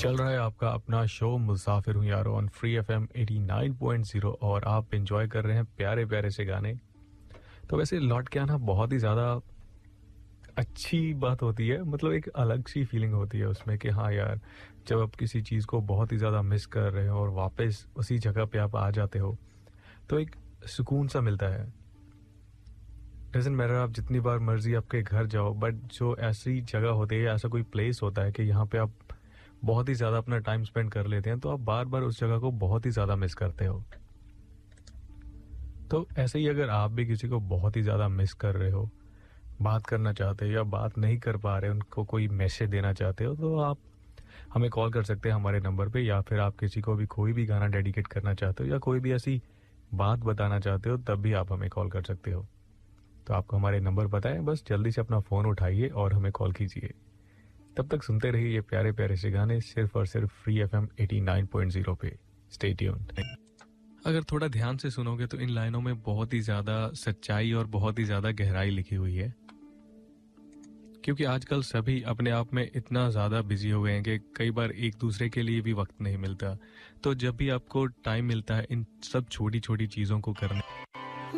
चल रहा है आपका अपना शो मुसाफिर हूँ यारो ऑन फ्री एफएम 89.0 और आप एंजॉय कर रहे हैं प्यारे प्यारे से गाने। तो वैसे लौट के आना बहुत ही ज़्यादा अच्छी बात होती है, मतलब एक अलग सी फीलिंग होती है उसमें कि हाँ यार, जब आप किसी चीज़ को बहुत ही ज़्यादा मिस कर रहे हो और वापस उसी जगह पे आप आ जाते हो तो एक सुकून सा मिलता है। डजंट मैटर आप जितनी बार मर्जी आपके घर जाओ, बट जो ऐसी जगह होती है, ऐसा कोई प्लेस होता है कि यहाँ पे आप बहुत ही ज़्यादा अपना टाइम स्पेंड कर लेते हैं तो आप बार बार उस जगह को बहुत ही ज़्यादा मिस करते हो। तो ऐसे ही अगर आप भी किसी को बहुत ही ज़्यादा मिस कर रहे हो, बात करना चाहते हो या बात नहीं कर पा रहे, उनको कोई मैसेज देना चाहते हो, तो आप हमें कॉल कर सकते हैं हमारे नंबर पे, या फिर आप किसी को भी कोई भी गाना डेडिकेट करना चाहते हो या कोई भी ऐसी बात बताना चाहते हो तब भी आप हमें कॉल कर सकते हो। तो आपको हमारे नंबर पता है, बस जल्दी से अपना फ़ोन उठाइए और हमें कॉल कीजिए। तब तक सुनते रहिए ये प्यारे प्यारे से गाने सिर्फ और सिर्फ फ्री एफएम 89.0 पे। Stay tuned. अगर थोड़ा ध्यान से सुनोगे तो इन लाइनों में बहुत ही ज़्यादा सच्चाई और बहुत ही ज़्यादा गहराई लिखी हुई है, क्योंकि आजकल सभी अपने आप में इतना ज़्यादा बिजी हो गए हैं कि कई बार एक दूसरे के लिए भी वक्त नहीं मिलता। तो जब भी आपको टाइम मिलता है इन सब छोटी छोटी चीज़ों को करने